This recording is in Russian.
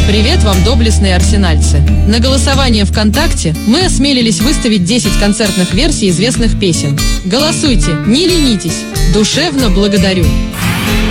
Привет вам, доблестные арсенальцы! На голосование ВКонтакте мы осмелились выставить 10 концертных версий известных песен. Голосуйте, не ленитесь! Душевно благодарю!